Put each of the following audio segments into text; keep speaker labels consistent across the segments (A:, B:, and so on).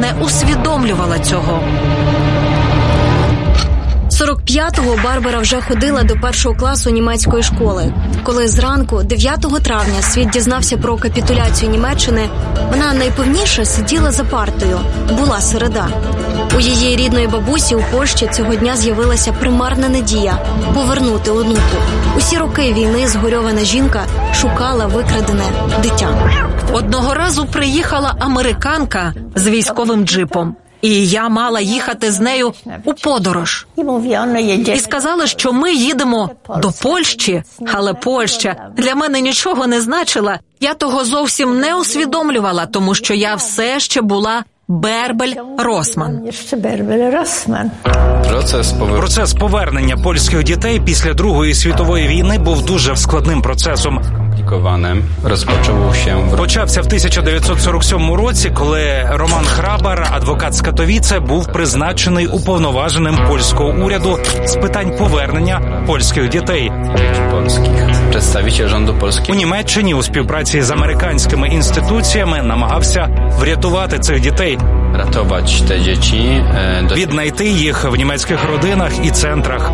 A: не усвідомлювала цього.
B: 45-го Барбара вже ходила до першого класу німецької школи. Коли зранку, 9 травня, світ дізнався про капітуляцію Німеччини, вона найпевніше сиділа за партою. Була середа. У її рідної бабусі у Польщі цього дня з'явилася примарна надія – повернути онуку. Усі роки війни згорьована жінка шукала викрадене дитя.
A: Одного разу приїхала американка з військовим джипом. І я мала їхати з нею у подорож. І сказали, що ми їдемо до Польщі, але Польща для мене нічого не значила. Я того зовсім не усвідомлювала, тому що я все ще була Бербель-Росман.
C: Процес повернення польських дітей після Другої світової війни був дуже складним процесом. Почався в 1947 році, коли Роман Храбар, адвокат з Катовіце, був призначений уповноваженим польського уряду з питань повернення польських дітей. У Німеччині у співпраці з американськими інституціями намагався врятувати цих дітей, віднайти їх в німецьких родинах і центрах.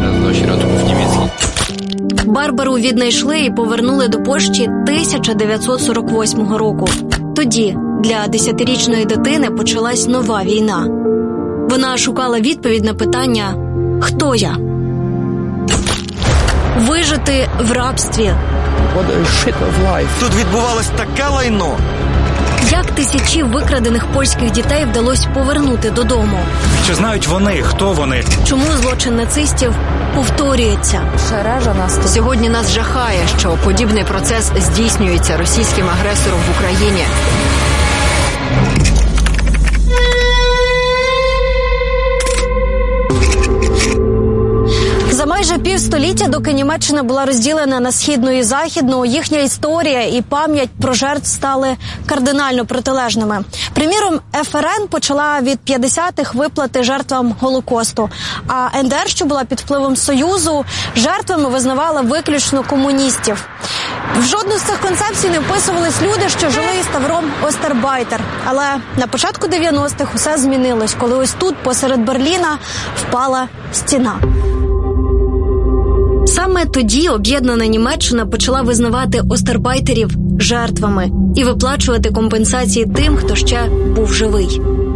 B: Барбару віднайшли і повернули до Польщі 1948 року. Тоді для 10-річної дитини почалась нова війна. Вона шукала відповідь на питання «Хто я?». Вижити в рабстві.
D: Тут відбувалось таке лайно.
B: Як тисячі викрадених польських дітей вдалося повернути додому?
C: Чи знають вони, хто вони?
B: Чому злочин нацистів повторюється?
E: Сьогодні нас жахає, що подібний процес здійснюється російським агресором в Україні.
B: За майже півстоліття, доки Німеччина була розділена на східну і західну, їхня історія і пам'ять про жертв стали кардинально протилежними. Приміром, ФРН почала від 50-х виплати жертвам Голокосту, а НДР, що була під впливом Союзу, жертвами визнавала виключно комуністів. В жодну з цих концепцій не вписувались люди, що жили із тавром «Остарбайтер». Але на початку 90-х усе змінилось, коли ось тут, посеред Берліна, впала стіна. Саме тоді об'єднана Німеччина почала визнавати остарбайтерів жертвами і виплачувати компенсації тим, хто ще був живий.